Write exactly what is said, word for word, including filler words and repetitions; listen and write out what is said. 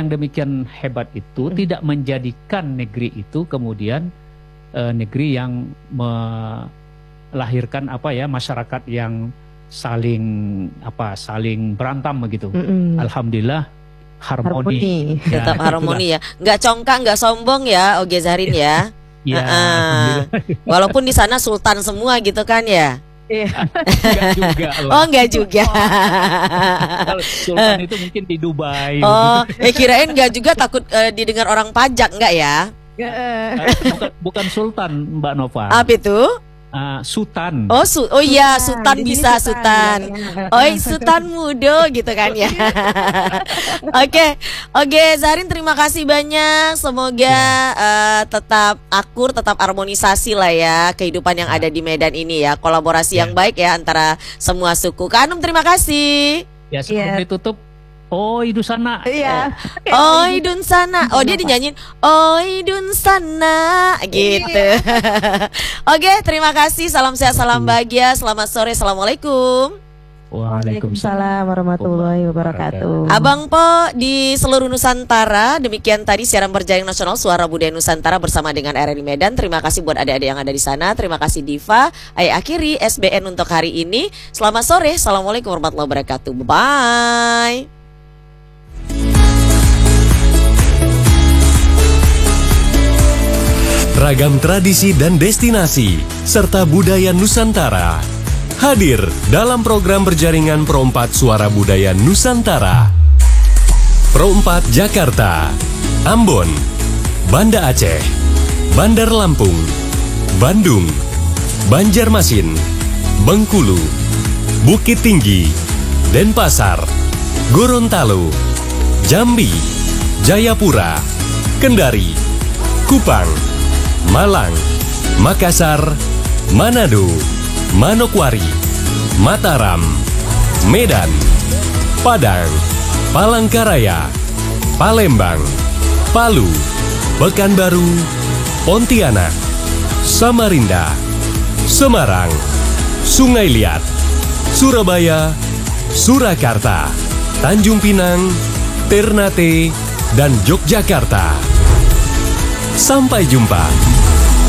yang demikian hebat itu hmm. tidak menjadikan negeri itu kemudian uh, negeri yang melahirkan apa ya masyarakat yang saling apa saling berantem begitu. Mm-mm. Alhamdulillah harmoni, harmoni. Ya, tetap harmoni ya, nggak congkak nggak sombong ya Oge Zahrin ya. Ya, uh-uh. Walaupun di sana sultan semua gitu kan ya. Enggak juga loh. Oh enggak juga. Kalau sultan itu mungkin di Dubai. Oh, eh kirain enggak juga takut uh, didengar orang pajak enggak ya? Uh, bukan, bukan sultan Mbak Nova. Apa itu? Uh, Sultan. Oh, su oh iya, Sultan bisa Sultan. Oh, Sultan Mudo gitu kan ya. Oke, oke Zahrin terima kasih banyak. Semoga ya. uh, tetap akur, tetap harmonisasi lah ya kehidupan yang ada di Medan ini ya. Kolaborasi ya. yang baik ya antara semua suku. Kak Anum terima kasih. Ya sebelum ya. ditutup. Oh idun sana. Iya. Oh idun sana. Oh dia dinyanyiin. Oh idun sana gitu. Oke terima kasih. Salam sehat, salam bahagia. Selamat sore. Assalamualaikum. Waalaikumsalam warahmatullahi wabarakatuh. Abang Po di seluruh Nusantara. Demikian tadi siaran berjaring nasional Suara Budaya Nusantara bersama dengan R R I Medan. Terima kasih buat adik-adik yang ada di sana. Terima kasih Diva. Ayo akhiri S B N untuk hari ini. Selamat sore. Assalamualaikum warahmatullahi wabarakatuh. Bye. Ragam tradisi dan destinasi serta budaya Nusantara hadir dalam program berjaringan Pro empat Suara Budaya Nusantara. Pro empat Jakarta, Ambon, Banda Aceh, Bandar Lampung, Bandung, Banjarmasin, Bengkulu, Bukit Tinggi, Denpasar, Gorontalo, Jambi, Jayapura, Kendari, Kupang, Malang, Makassar, Manado, Manokwari, Mataram, Medan, Padang, Palangkaraya, Palembang, Palu, Pekanbaru, Pontianak, Samarinda, Semarang, Sungai Liat, Surabaya, Surakarta, Tanjung Pinang, Ternate, dan Yogyakarta. Sampai jumpa.